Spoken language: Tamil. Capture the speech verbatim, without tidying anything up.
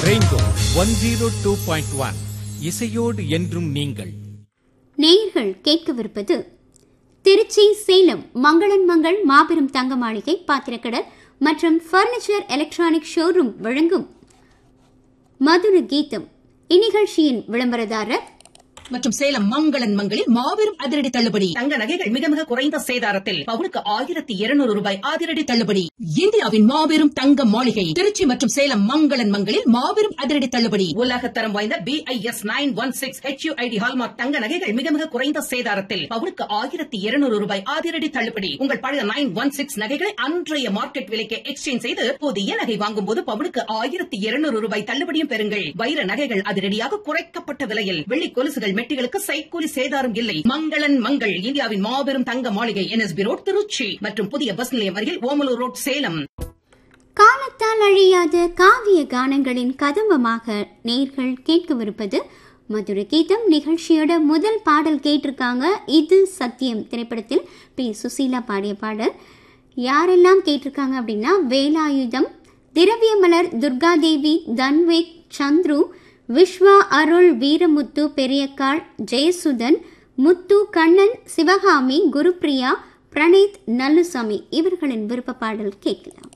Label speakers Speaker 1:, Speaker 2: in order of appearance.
Speaker 1: Rainbow one zero two point one இசையோடு என்றும் நீங்கள்.
Speaker 2: நேயர்கள் கேட்கவிருப்பது திருச்சி சேலம் மங்களன் மங்கள் மாபெரும் தங்க மாளிகை பாத்திரக்கடல் மற்றும் பர்னிச்சர் எலக்ட்ரானிக் ஷோரூம் வழங்கும் மதுர கீதம். இந்நிகழ்ச்சியின் விளம்பரதாரர்
Speaker 3: மற்றும் சேலம் மங்களன் மங்களில் மாபெரும் அதிரடி தள்ளுபடி. தங்க நகைகள் மிக மிக குறைந்த சேதாரத்தில் பவுனுக்கு ஆயிரத்தி இருநூறு ரூபாய் அதிரடி தள்ளுபடி. இந்தியாவின் மாபெரும் தங்க மாளிகை திருச்சி மற்றும் சேலம் மங்களன் மங்களில் மாபெரும் அதிரடி தள்ளுபடி. உலகத்தரம் வாய்ந்த B I S nine one six H you I D hallmark தங்க நகைகள் மிக மிக குறைந்த சேதாரத்தில் பவுனுக்கு ஆயிரத்தி இருநூறு ரூபாய் அதிரடி தள்ளுபடி. உங்கள் பழைய நைன் ஒன் சிக்ஸ் நகைகளை அன்றைய மார்க்கெட் விலைக்கு எக்ஸ்சேஞ்ச் செய்து புதிய நகை வாங்கும் போது பவுனுக்கு ஆயிரத்தி இருநூறு ரூபாய் தள்ளுபடியும் பெறுங்கள். வைர நகைகள் அதிரடியாக குறைக்கப்பட்ட விலையில். வெள்ளி கொலுசுகள் மெட்டிகளுக்கு சைக்கூலி சேதாரம் இல்லை. மங்களன் மங்கள் இந்தியாவின் மாபெரும் தங்க மாளிகை N S B road Trichy மற்றும் புதிய பஸ் நிலையம் அருகில் ஓமலூர் ரோட் சேலம்.
Speaker 2: காலத்தால் அழியாத காவிய கானங்களின் கதம்பமாக நேர்கள் கேட்கவிருப்பது மதுர கீதம். நிகழ்ச்சியோட முதல் பாடல் கேட்டிருக்காங்க. இது சத்தியம் திரைப்படத்தில் பி சுசீலா பாடிய பாடல். யாரெல்லாம் கேட்டிருக்காங்க அப்படின்னா வேலாயுதம், திரவியமலர், துர்காதேவி, தன்வேக், சந்துரு, விஸ்வா, அருள், வீரமுத்து, பெரியக்காள், ஜெயசுதன், முத்து, கண்ணன், சிவகாமி, குருப்பிரியா, பிரணீத், நல்லுசாமி இவர்களின் விருப்ப பாடல் கேட்கலாம்.